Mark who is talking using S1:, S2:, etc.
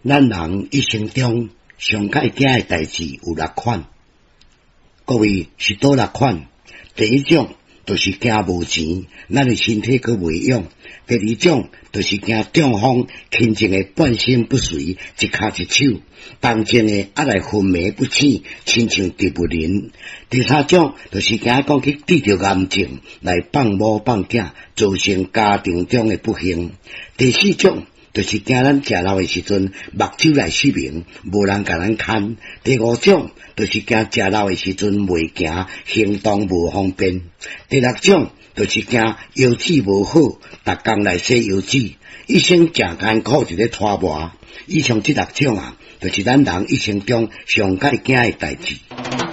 S1: 咱人一生中上介惊诶代志有6款，各位是倒6款？第一种就是惊无钱，咱诶身体阁袂用；第二种就是惊中风，轻症诶半身不遂，一骹一手；重症诶来昏迷不醒，亲像植物人；第三种就是惊讲去得着癌症，来放某放囝，造成家庭中诶不幸；第四种就是惊咱食老诶时阵，目睭来失明，无人甲咱看；第五种就是惊食老诶时阵袂行，行动无方便；第六种就是惊腰子无好，逐工来洗腰子，一生真艰苦伫咧拖磨。以上这6种就是咱人一生中上介惊诶代志。